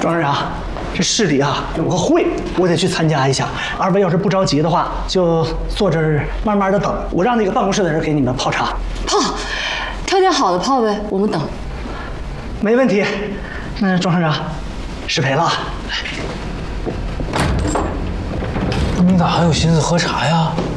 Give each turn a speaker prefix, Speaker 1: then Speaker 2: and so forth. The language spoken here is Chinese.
Speaker 1: 庄社长，这市里啊有个会，我得去参加一下。二位要是不着急的话，就坐这儿慢慢的等，我让那个办公室的人给你们泡茶。
Speaker 2: 挑点好的泡呗，我们等。
Speaker 1: 没问题。那庄社长，失陪了。
Speaker 3: 你咋还有心思喝茶呀？